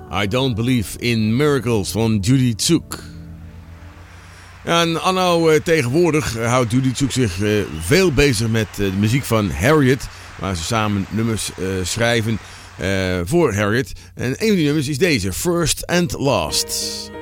I Don't Believe in Miracles van Judy Tsuk. En anno tegenwoordig houdt Judy Tsuk zich veel bezig met de muziek van Harriet, waar ze samen nummers schrijven voor Harriet. En een van die nummers is deze, First and Last.